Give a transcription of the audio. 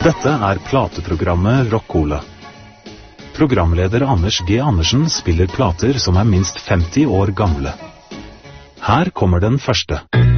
Dette plateprogrammet Rock-Cola. Programleder Anders G. Andersen spiller plater som minst 50 år gamle. Her kommer den første.